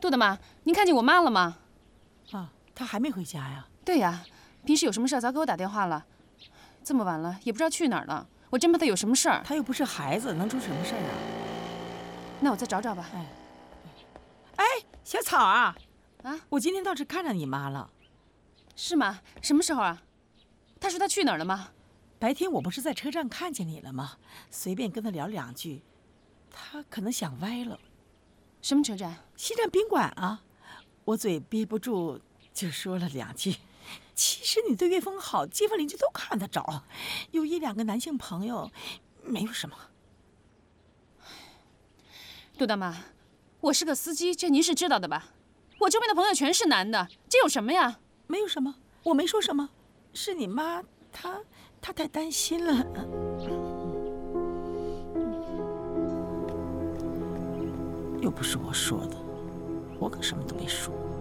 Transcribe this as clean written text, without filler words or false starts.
杜大妈，您看见我妈了吗？ 啊，她还没回家呀？ 对呀，平时有什么事早给我打电话了，这么晚了也不知道去哪儿了，我真怕她有什么事儿。 她又不是孩子，能出什么事儿啊？ 那我再找找吧。 哎，小草啊， 啊， 我今天倒是看到你妈了。 是吗？什么时候啊？她说她去哪儿了吗？ 白天我不是在车站看见你了吗？随便跟她聊两句，她可能想歪了。 什么车站？ 西站宾馆啊，我嘴憋不住就说了两句。其实你对岳峰好，街坊邻居都看得着，有一两个男性朋友，没有什么。 杜大妈，我是个司机，这您是知道的吧？我周边的朋友全是男的，这有什么呀？ 没有什么，我没说什么，是你妈她太担心了。又不是我说的，我可什么都没说。